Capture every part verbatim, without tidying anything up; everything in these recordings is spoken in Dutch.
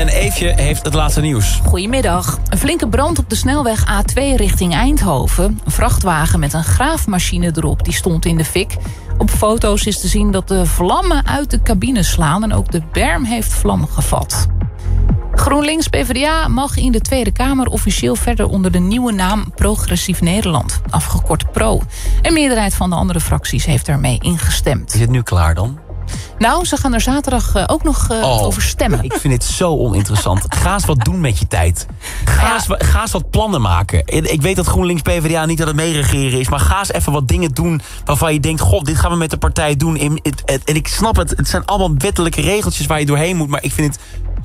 En Eefje heeft het laatste nieuws. Goedemiddag. Een flinke brand op de snelweg A twee richting Eindhoven. Een vrachtwagen met een graafmachine erop, die stond in de fik. Op foto's is te zien dat de vlammen uit de cabine slaan en ook de berm heeft vlam gevat. GroenLinks P v d A mag in de Tweede Kamer officieel verder onder de nieuwe naam Progressief Nederland, afgekort PRO. Een meerderheid van de andere fracties heeft daarmee ingestemd. Is het nu klaar dan? Nou, ze gaan er zaterdag uh, ook nog uh, oh, over stemmen. Ik vind het zo oninteressant. Ga eens wat doen met je tijd. Ga, ja. eens, ga eens wat plannen maken. Ik weet dat GroenLinks P v d A niet aan het meeregeren is, maar ga eens even wat dingen doen waarvan je denkt, god, dit gaan we met de partij doen. En ik snap het, het zijn allemaal wettelijke regeltjes waar je doorheen moet, maar ik vind het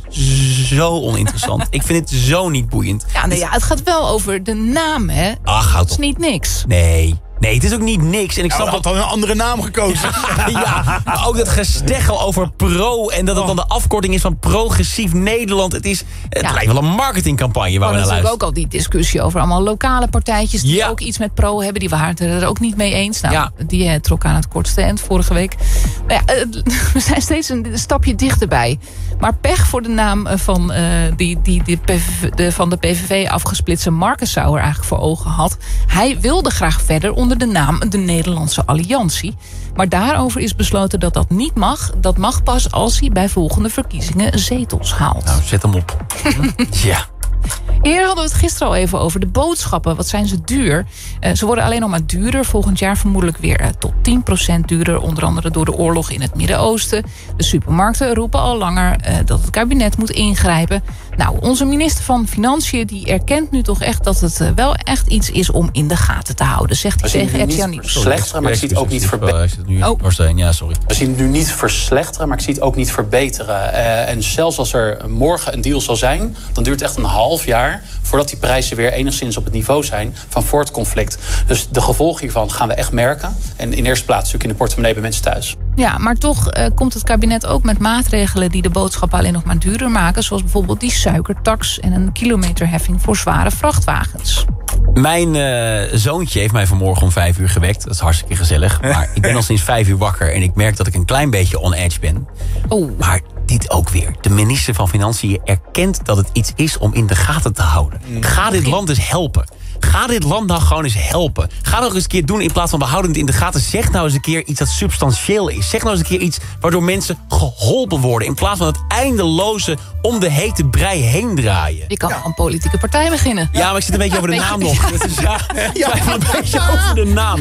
zo oninteressant. Ik vind het zo niet boeiend. Ja, nou ja, het gaat wel over de naam, hè? Ach, het is niet niks. Nee. Nee, het is ook niet niks. En ik snap ja, had dan een andere naam gekozen. Ja, ja, maar ook dat gesteggel over pro en dat het dan de afkorting is van Progressief Nederland. Het, is, het ja. lijkt wel een marketingcampagne waar we naar luisteren. Er is natuurlijk ook al die discussie over allemaal lokale partijtjes die ja. ook iets met pro hebben. Die waren het er ook niet mee eens. Nou, ja. die eh, trok aan het kortste eind vorige week. Maar ja, eh, we zijn steeds een stapje dichterbij. Maar pech voor de naam van, uh, die, die, die P V V, de, van de P V V afgesplitste Marcus Sauer eigenlijk voor ogen had. Hij wilde graag verder onder de naam de Nederlandse Alliantie. Maar daarover is besloten dat dat niet mag. Dat mag pas als hij bij volgende verkiezingen zetels haalt. Nou, zet hem op. Ja. Hier hadden we het gisteren al even over de boodschappen. Wat zijn ze duur? Uh, ze worden alleen nog maar duurder. Volgend jaar vermoedelijk weer uh, tot tien procent duurder. Onder andere door de oorlog in het Midden-Oosten. De supermarkten roepen al langer uh, dat het kabinet moet ingrijpen. Nou, onze minister van Financiën die erkent nu toch echt dat het uh, wel echt iets is om in de gaten te houden. Zegt hij tegen R T L Nieuws. Verslechteren, maar ik zie het ook niet verbeteren. Oh. Ja, sorry. We zien het nu niet verslechteren, maar ik zie het ook niet verbeteren. Uh, en zelfs als er morgen een deal zal zijn, dan duurt het echt een half jaar voordat die prijzen weer enigszins op het niveau zijn van voor het conflict. Dus de gevolgen hiervan gaan we echt merken. En in eerste plaats natuurlijk in de portemonnee bij mensen thuis. Ja, maar toch uh, komt het kabinet ook met maatregelen die de boodschappen alleen nog maar duurder maken. Zoals bijvoorbeeld die suikertax en een kilometerheffing voor zware vrachtwagens. Mijn uh, zoontje heeft mij vanmorgen om vijf uur gewekt. Dat is hartstikke gezellig. Maar ik ben al sinds vijf uur wakker en ik merk dat ik een klein beetje on edge ben. Oh. Maar dit ook weer. De minister van Financiën erkent dat het iets is om in de gaten te houden. Ga dit land eens helpen. Ga dit land nou gewoon eens helpen. Ga nog eens een keer doen in plaats van we houden het in de gaten. Zeg nou eens een keer iets dat substantieel is. Zeg nou eens een keer iets waardoor mensen geholpen worden. In plaats van het eindeloze om de hete brei heen draaien. Je kan ja. een politieke partij beginnen. Ja, maar ik zit een beetje over de naam nog. Dat is, ja, ja, ja, een beetje over de naam.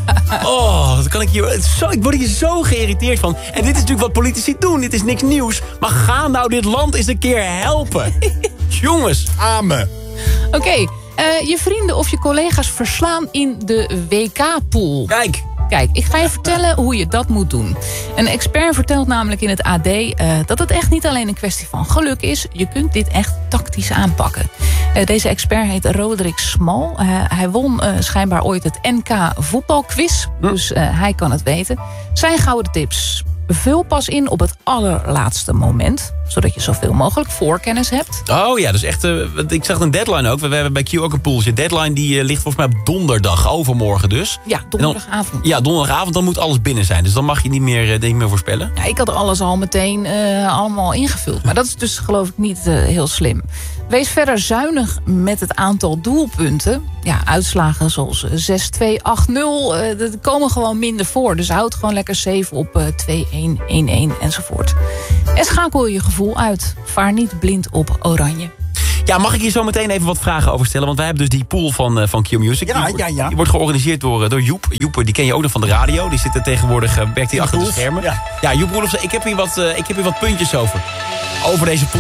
Oh, dat kan ik hier. Zo, ik word hier zo geïrriteerd van. En dit is natuurlijk wat politici doen. Dit is niks nieuws. Maar ga nou dit land eens een keer helpen. Jongens. Amen. Oké. Okay. Uh, je vrienden of je collega's verslaan in de W K-pool. Kijk. Kijk, ik ga je vertellen hoe je dat moet doen. Een expert vertelt namelijk in het A D uh, dat het echt niet alleen een kwestie van geluk is. Je kunt dit echt tactisch aanpakken. Uh, deze expert heet Roderick Smal. Uh, hij won uh, schijnbaar ooit het N K voetbalquiz. Dus uh, hij kan het weten. Zijn gouden tips. Vul pas in op het allerlaatste moment. Zodat je zoveel mogelijk voorkennis hebt. Oh ja, dus echt, uh, ik zag een deadline ook. We hebben bij Q ook een pooltje. Deadline die uh, ligt volgens mij op donderdag, overmorgen dus. Ja, donderdagavond. Dan, ja, donderdagavond, dan moet alles binnen zijn. Dus dan mag je niet meer, uh, niet meer voorspellen. Ja, ik had alles al meteen uh, allemaal ingevuld. Maar dat is dus geloof ik niet uh, heel slim. Wees verder zuinig met het aantal doelpunten. Ja, uitslagen zoals zes twee acht nul, uh, dat komen gewoon minder voor. Dus houd gewoon lekker safe op uh, twee een een een enzovoort. En schakel je gevoel uit. Vaar niet blind op oranje. Ja, mag ik hier zo meteen even wat vragen over stellen? Want wij hebben dus die pool van, uh, van Q Music. Ja, die, ja, ja. Die wordt georganiseerd door, uh, door Joep. Joep, die ken je ook nog van de radio. Die zit er tegenwoordig, uh, werkt hij achter de schermen. Ja, ja Joep Roelofse, ik heb hier wat, uh, ik heb hier wat puntjes over. Over deze pool.